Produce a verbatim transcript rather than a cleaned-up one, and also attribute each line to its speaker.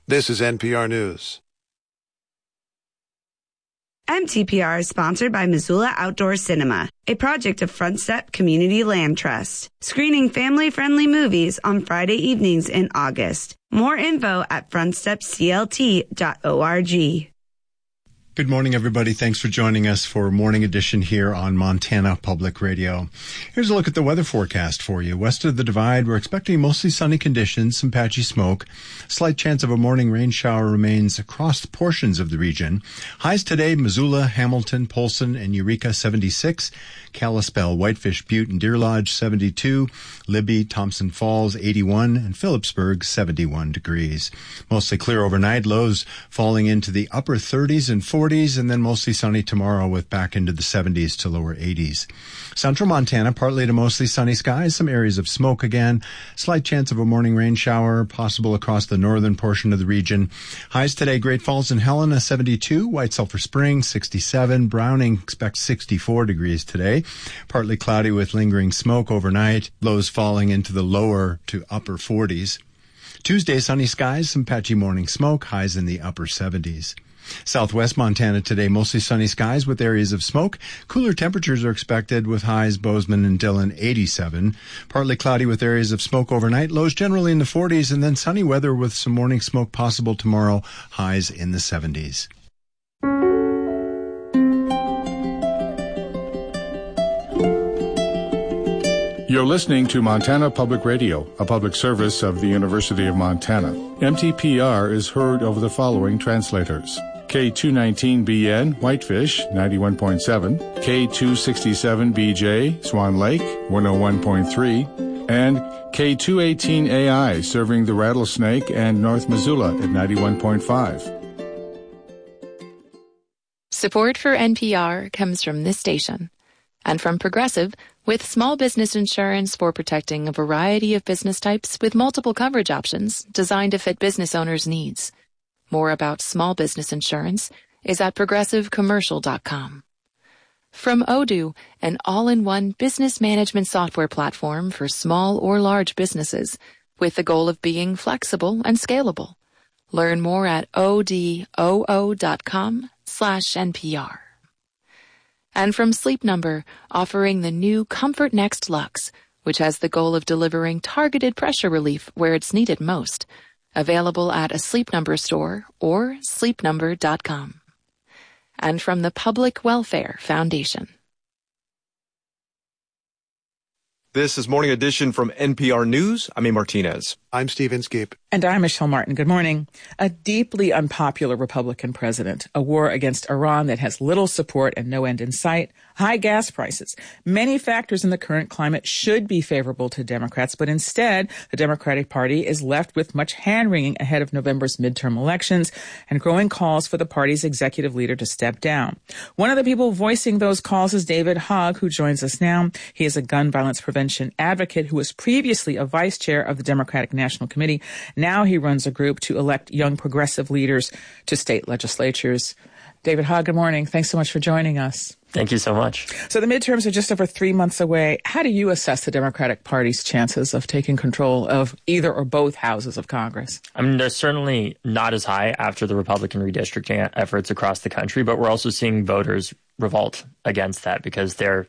Speaker 1: This is N P R News.
Speaker 2: M T P R is sponsored by Missoula Outdoor Cinema, a project of Front Step Community Land Trust, screening family-friendly movies on Friday evenings in August. More info at front step c l t dot org.
Speaker 3: Good morning, everybody. Thanks for joining us for Morning Edition here on Montana Public Radio. Here's a look at the weather forecast for you. West of the Divide, we're expecting mostly sunny conditions, some patchy smoke. Slight chance of a morning rain shower remains across portions of the region. Highs today, Missoula, Hamilton, Polson, and Eureka, seventy-six. Kalispell, Whitefish, Butte, and Deer Lodge, seventy-two. Libby, Thompson Falls, eighty-one. And Phillipsburg, seventy-one degrees. Mostly clear overnight, lows falling into the upper thirties and forties, and then mostly sunny tomorrow with back into the seventies to lower eighties. Central Montana, partly to mostly sunny skies, some areas of smoke again. Slight chance of a morning rain shower possible across the northern portion of the region. Highs today, Great Falls and Helena, seventy-two. White Sulphur Springs, sixty-seven. Browning expects sixty-four degrees today. Partly cloudy with lingering smoke overnight. Lows falling into the lower to upper forties. Tuesday, sunny skies, some patchy morning smoke. Highs in the upper seventies. Southwest Montana today, mostly sunny skies with areas of smoke. Cooler temperatures are expected with highs Bozeman and Dillon, eighty-seven. Partly cloudy with areas of smoke overnight. Lows generally in the forties, and then sunny weather with some morning smoke possible tomorrow. Highs in the seventies.
Speaker 4: You're listening to Montana Public Radio, a public service of the University of Montana. M T P R is heard over the following translators. K two nineteen B N, Whitefish, ninety-one point seven, K two sixty-seven B J, Swan Lake, one oh one point three, and K two eighteen A I, serving the Rattlesnake and North Missoula at ninety-one point five.
Speaker 5: Support for N P R comes from this station and from Progressive, with small business insurance for protecting a variety of business types with multiple coverage options designed to fit business owners' needs. More about small business insurance is at progressive commercial dot com. From Odoo, an all-in-one business management software platform for small or large businesses, with the goal of being flexible and scalable. Learn more at odoo dot com slash N P R. And from Sleep Number, offering the new Comfort Next Luxe, which has the goal of delivering targeted pressure relief where it's needed most. Available at a Sleep Number store or sleep number dot com. And from the Public Welfare Foundation.
Speaker 6: This is Morning Edition from N P R News. I'm A. Martinez.
Speaker 1: I'm Steve Inskeep.
Speaker 7: And I'm Michelle Martin. Good morning. A deeply unpopular Republican president, a war against Iran that has little support and no end in sight, high gas prices. Many factors in the current climate should be favorable to Democrats, but instead, the Democratic Party is left with much hand-wringing ahead of November's midterm elections and growing calls for the party's executive leader to step down. One of the people voicing those calls is David Hogg, who joins us now. He is a gun violence prevention advocate who was previously a vice chair of the Democratic National Committee. Now he runs a group to elect young progressive leaders to state legislatures. David Hogg, good morning. Thanks so much for joining us.
Speaker 8: Thank you so much.
Speaker 7: So the midterms are just over three months away. How do you assess the Democratic Party's chances of taking control of either or both houses of Congress?
Speaker 8: I mean, they're certainly not as high after the Republican redistricting efforts across the country, but we're also seeing voters revolt against that because they're